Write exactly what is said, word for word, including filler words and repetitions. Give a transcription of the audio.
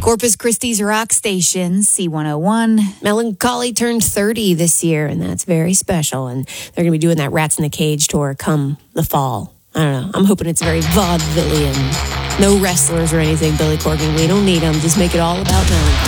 Corpus Christi's rock station, C one oh one. Melancholy turned thirty this year, and that's very special. And they're going to be doing that Rats in the Cage tour come the fall. I don't know. I'm hoping it's very vaudevillian. No wrestlers or anything, Billy Corgan. We don't need them. Just make it all about Melancholy.